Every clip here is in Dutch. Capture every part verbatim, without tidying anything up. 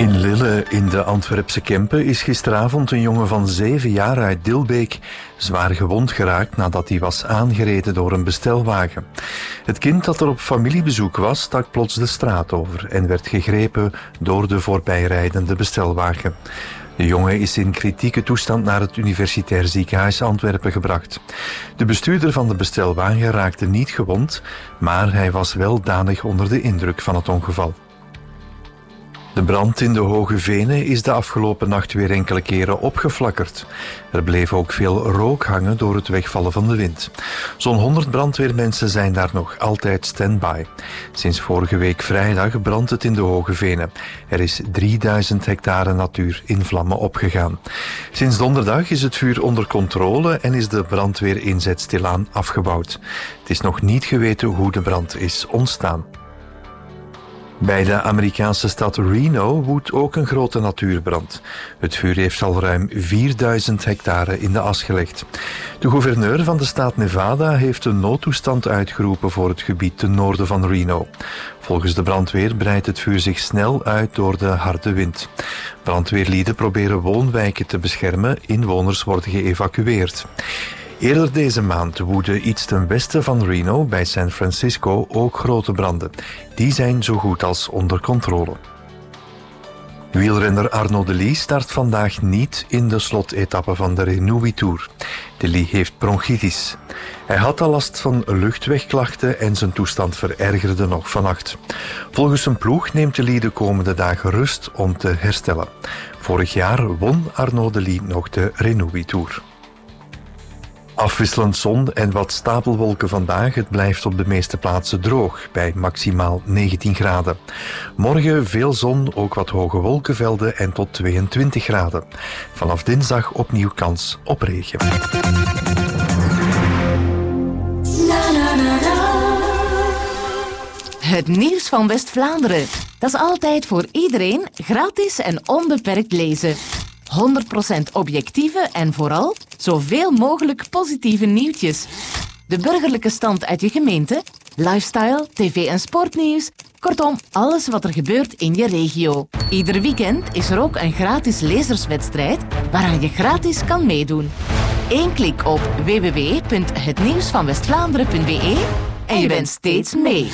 In Lille, in de Antwerpse Kempen, is gisteravond een jongen van zeven jaar uit Dilbeek zwaar gewond geraakt nadat hij was aangereden door een bestelwagen. Het kind dat er op familiebezoek was, stak plots de straat over en werd gegrepen door de voorbijrijdende bestelwagen. De jongen is in kritieke toestand naar het Universitair Ziekenhuis Antwerpen gebracht. De bestuurder van de bestelwagen raakte niet gewond, maar hij was wel danig onder de indruk van het ongeval. De brand in de Hoge Venen is de afgelopen nacht weer enkele keren opgeflakkerd. Er bleef ook veel rook hangen door het wegvallen van de wind. Zo'n honderd brandweermensen zijn daar nog altijd stand-by. Sinds vorige week vrijdag brandt het in de Hoge Venen. Er is drieduizend hectare natuur in vlammen opgegaan. Sinds donderdag is het vuur onder controle en is de brandweerinzet stilaan afgebouwd. Het is nog niet geweten hoe de brand is ontstaan. Bij de Amerikaanse stad Reno woedt ook een grote natuurbrand. Het vuur heeft al ruim vierduizend hectare in de as gelegd. De gouverneur van de staat Nevada heeft een noodtoestand uitgeroepen voor het gebied ten noorden van Reno. Volgens de brandweer breidt het vuur zich snel uit door de harde wind. Brandweerlieden proberen woonwijken te beschermen, inwoners worden geëvacueerd. Eerder deze maand woedden iets ten westen van Reno, bij San Francisco, ook grote branden. Die zijn zo goed als onder controle. Wielrenner Arnaud Delis start vandaag niet in de slotetappe van de Renouvi Tour. Delis heeft bronchitis. Hij had al last van luchtwegklachten en zijn toestand verergerde nog vannacht. Volgens zijn ploeg neemt Delis de komende dagen rust om te herstellen. Vorig jaar won Arnaud Delis nog de Renouvi Tour. Afwisselend zon en wat stapelwolken vandaag. Het blijft op de meeste plaatsen droog, bij maximaal negentien graden. Morgen veel zon, ook wat hoge wolkenvelden en tot tweeëntwintig graden. Vanaf dinsdag opnieuw kans op regen. Het nieuws van West-Vlaanderen. Dat is altijd voor iedereen gratis en onbeperkt lezen. honderd procent objectieve en vooral zoveel mogelijk positieve nieuwtjes. De burgerlijke stand uit je gemeente, lifestyle, tv en sportnieuws. Kortom, alles wat er gebeurt in je regio. Ieder weekend is er ook een gratis lezerswedstrijd waaraan je gratis kan meedoen. Eén klik op w w w punt het nieuws van westvlaanderen punt b e en je bent steeds mee.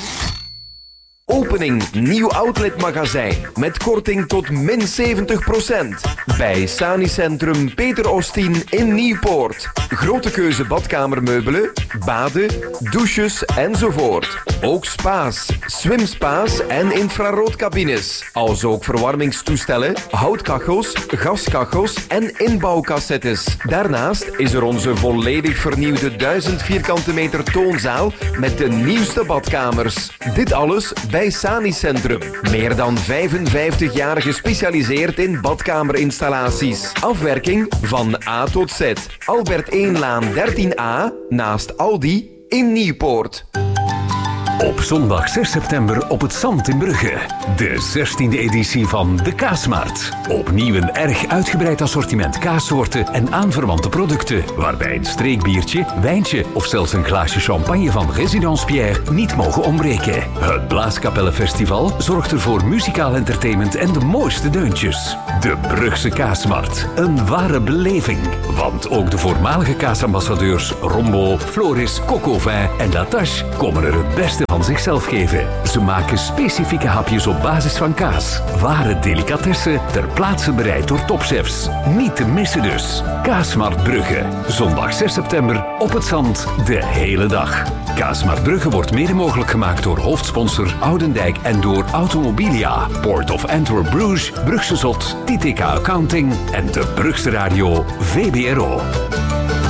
Opening nieuw outletmagazijn met korting tot min zeventig procent. Bij Sani-centrum Peter Ostien in Nieuwpoort. Grote keuze badkamermeubelen, baden, douches enzovoort. Ook spa's, swimspa's en infraroodcabines. Als ook verwarmingstoestellen, houtkachels, gaskachels en inbouwcassettes. Daarnaast is er onze volledig vernieuwde duizend vierkante meter toonzaal met de nieuwste badkamers. Dit alles bij Sani-centrum. Meer dan vijfenvijftig jaar gespecialiseerd in badkamerinstallaties. Afwerking van A tot Z. Albert één-laan dertien A naast Aldi in Nieuwpoort. Op zondag zes september op het Zand in Brugge. De zestiende editie van de Kaasmarkt. Opnieuw een erg uitgebreid assortiment kaassoorten en aanverwante producten. Waarbij een streekbiertje, wijntje of zelfs een glaasje champagne van Résidence Pierre niet mogen ontbreken. Het Blaaskapellenfestival zorgt er voor muzikaal entertainment en de mooiste deuntjes. De Brugse Kaasmarkt. Een ware beleving. Want ook de voormalige kaasambassadeurs Rombo, Floris, Cocovin en Latache komen er het beste van zichzelf geven. Ze maken specifieke hapjes op basis van kaas. Ware delicatessen ter plaatse bereid door topchefs. Niet te missen dus. Kaasmarkt Brugge. Zondag zes september op het Zand de hele dag. Kaasmarkt Brugge wordt mede mogelijk gemaakt door hoofdsponsor Oudendijk en door Automobilia, Port of Antwerp Bruges, Brugse Zot, T T K Accounting en de Brugse Radio V B R O.